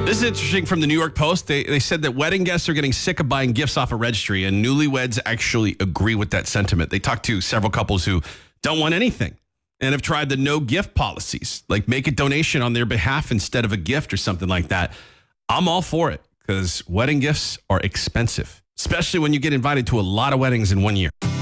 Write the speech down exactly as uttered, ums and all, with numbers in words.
This is interesting from the New York Post. They, they said that wedding guests are getting sick of buying gifts off a registry, and newlyweds actually agree with that sentiment. They talked to several couples who don't want anything and have tried the no gift policies, like make a donation on their behalf instead of a gift or something like that. I'm all for it because wedding gifts are expensive, especially when you get invited to a lot of weddings in one year.